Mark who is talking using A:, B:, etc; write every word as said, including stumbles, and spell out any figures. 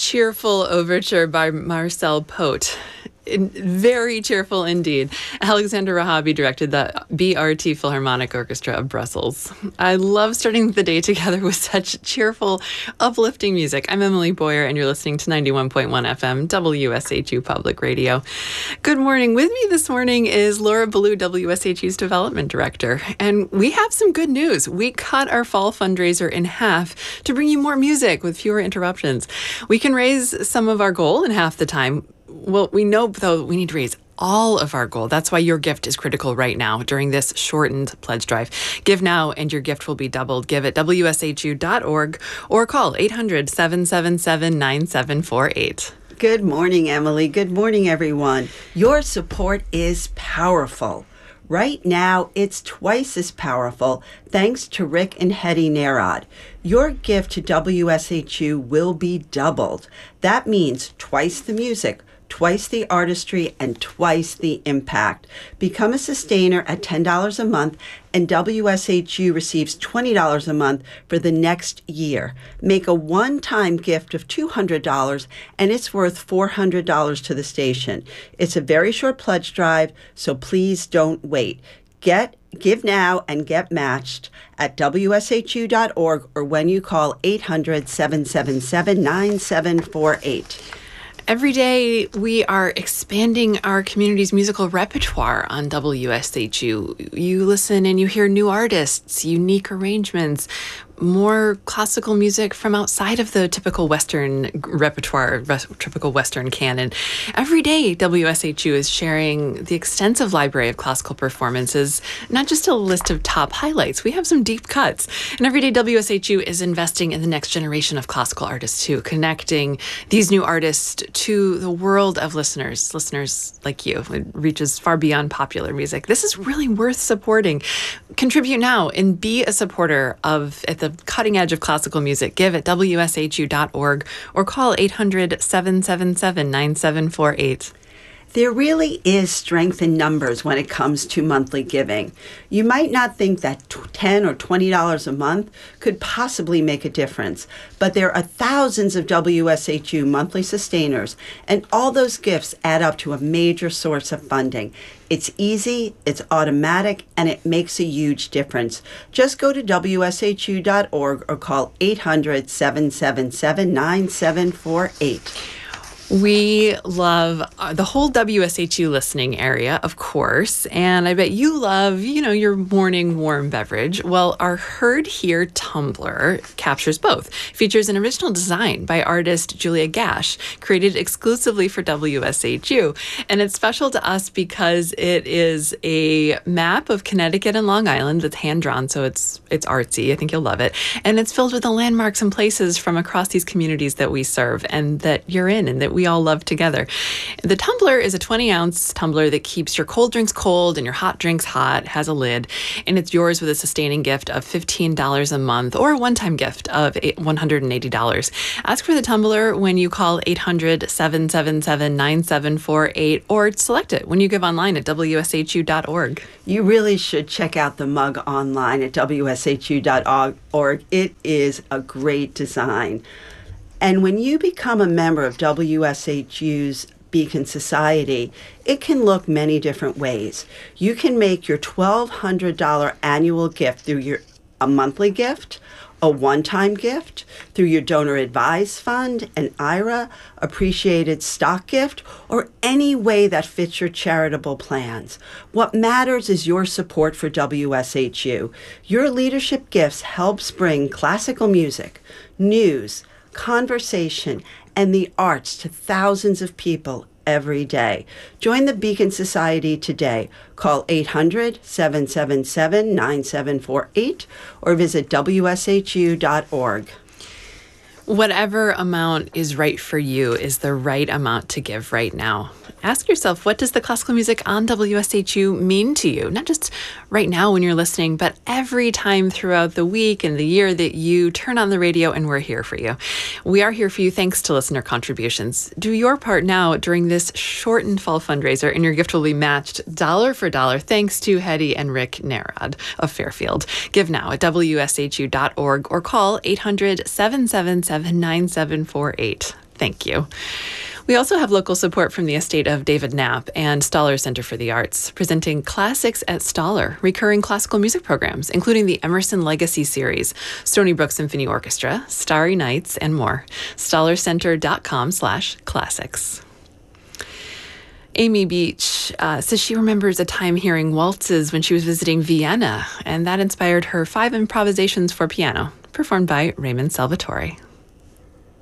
A: cheerful overture by Marcel Pote. In, very cheerful indeed. Alexander Rahabi directed the B R T Philharmonic Orchestra of Brussels. I love starting the day together with such cheerful, uplifting music. I'm Emily Boyer, and you're listening to ninety-one point one F M, W S H U Public Radio. Good morning. With me this morning is Laura Ballou, W S H U's Development Director. And we have some good news. We cut our fall fundraiser in half to bring you more music with fewer interruptions. We can raise some of our goal in half the time. Well, we know, though, we need to raise all of our goal. That's why your gift is critical right now during this shortened pledge drive. Give now and your gift will be doubled. Give at W S H U dot org or call eight hundred, seven seven seven, nine seven four eight.
B: Good morning, Emily. Good morning, everyone. Your support is powerful. Right now, it's twice as powerful thanks to Rick and Hetty Narod. Your gift to W S H U will be doubled. That means twice the music, twice the artistry, and twice the impact. Become a sustainer at ten dollars a month, and W S H U receives twenty dollars a month for the next year. Make a one-time gift of two hundred dollars, and it's worth four hundred dollars to the station. It's a very short pledge drive, so please don't wait. Get Give now and get matched at W S H U dot org or when you call eight hundred, seven seven seven, nine seven four eight.
A: Every day, we are expanding our community's musical repertoire on W S H U. You listen and you hear new artists, unique arrangements, more classical music from outside of the typical Western repertoire, res- typical Western canon. Every day, W S H U is sharing the extensive library of classical performances, not just a list of top highlights. We have some deep cuts. And every day, W S H U is investing in the next generation of classical artists, too, connecting these new artists to the world of listeners, listeners like you. It reaches far beyond popular music. This is really worth supporting. Contribute now and be a supporter of at the cutting edge of classical music. Give at W S H U dot org or call eight hundred, seven seven seven, nine seven four eight.
B: There really is strength in numbers when it comes to monthly giving. You might not think that ten or twenty dollars a month could possibly make a difference, but there are thousands of W S H U monthly sustainers, and all those gifts add up to a major source of funding. It's easy, it's automatic, and it makes a huge difference. Just go to W S H U dot org or call eight hundred, seven seven seven, nine seven four eight.
A: We love uh, the whole W S H U listening area, of course, and I bet you love, you know, your morning warm beverage. Well, our Heard Here tumbler captures both. Features an original design by artist Julia Gash, created exclusively for W S H U, and it's special to us because it is a map of Connecticut and Long Island that's hand-drawn, so it's it's artsy. I think you'll love it, and it's filled with the landmarks and places from across these communities that we serve and that you're in and that we all love together. The tumbler is a twenty ounce tumbler that keeps your cold drinks cold and your hot drinks hot, has a lid, and it's yours with a sustaining gift of fifteen dollars a month or a one-time gift of one hundred eighty dollars. Ask for the tumbler when you call eight hundred, seven seven seven, nine seven four eight or select it when you give online at W S H U dot org.
B: You really should check out the mug online at W S H U dot org. It is a great design. And when you become a member of W S H U's Beacon Society, it can look many different ways. You can make your twelve hundred dollars annual gift through your a monthly gift, a one-time gift, through your donor advised fund, an I R A, appreciated stock gift, or any way that fits your charitable plans. What matters is your support for W S H U. Your leadership gifts helps bring classical music, news, conversation, and the arts to thousands of people every day. Join the Beacon Society today. Call eight hundred, seven seven seven, nine seven four eight or visit W S H U dot org.
A: Whatever amount is right for you is the right amount to give right now. Ask yourself, what does the classical music on W S H U mean to you? Not just right now when you're listening, but every time throughout the week and the year that you turn on the radio, and we're here for you. We are here for you thanks to listener contributions. Do your part now during this shortened fall fundraiser, and your gift will be matched dollar for dollar thanks to Hetty and Rick Narod of Fairfield. Give now at W S H U dot org or call eight hundred, seven seven seven, nine seven four eight. Thank you. We also have local support from the estate of David Knapp and Stoller Center for the Arts, presenting Classics at Stoller, recurring classical music programs, including the Emerson Legacy Series, Stony Brook Symphony Orchestra, Starry Nights, and more. stollercenter.com slash classics. Amy Beach uh, says she remembers a time hearing waltzes when she was visiting Vienna, and that inspired her five improvisations for piano, performed by Raymond Salvatore.